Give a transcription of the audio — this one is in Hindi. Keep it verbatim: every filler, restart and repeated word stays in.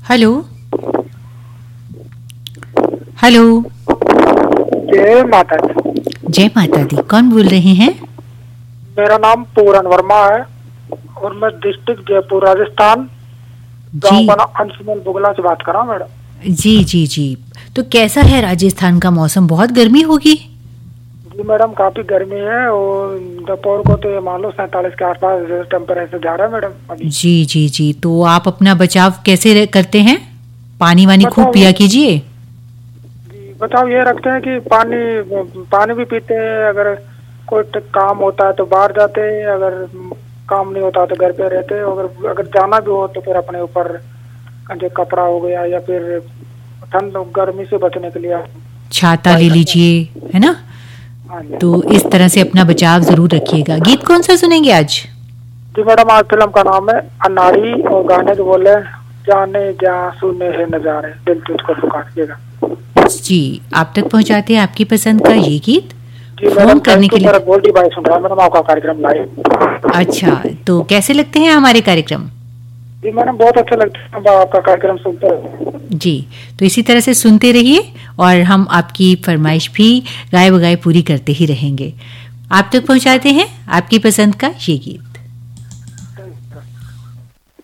Hello hello. जय माता दी। जय माता दी। कौन बोल रहे हैं? मेरा नाम पूरन वर्मा है और मैं डिस्ट्रिक्ट जयपुर राजस्थान गांव जी का नाम अंशुमन बुगला से बात कर रहा हूँ मैडम। जी जी जी। तो कैसा है राजस्थान का मौसम? बहुत गर्मी होगी। जी मैडम, काफी गर्मी है और दोपहर को तो ये मान लो सैंतालीस के आसपास टेम्परेचर जा रहा है मैडम अभी। जी जी जी। तो आप अपना बचाव कैसे रे- करते हैं? पानी वानी खूब बताओ पिया कीजिए। जी, बताओ ये रखते हैं कि पानी पानी भी पीते हैं, अगर कोई ट- काम होता है तो बाहर जाते हैं, अगर काम नहीं होता तो घर पे रहते हैं, अगर अगर जाना भी हो तो फिर अपने ऊपर जो कपड़ा हो गया या फिर ठंड गर्मी से बचने के लिए छाता उपाय ले करते हैं। लीजिए, है ना? हाँ जी। तो इस तरह से अपना बचाव जरूर रखिएगा। गीत कौन सा सुनेंगे आज? जी मैडम, आज फिल्म का नाम है अनाड़ी और गाने के बोले जाने जहाँ सुने हैं नजारे दिल तुझको पुकारिएगा। जी, आप तक पहुंचाते हैं आपकी पसंद का ये गीत। जी फोन मैडम, करने थैंक के यू। मेरा लिए। गोल्डी भाई सुन रहा है मैडम आपका कार्यक्रम लाइव। अच्छा, तो कैसे लगते हैं हमारे कार्यक्रम? जी मैडम, बहुत अच्छा लगता है आपका कार्यक्रम सुनते हैं। जी, तो इसी तरह से सुनते रहिए और हम आपकी फरमाइश भी गाए बगाए पूरी करते ही रहेंगे। आप तक पहुंचाते हैं आपकी पसंद का ये गीत।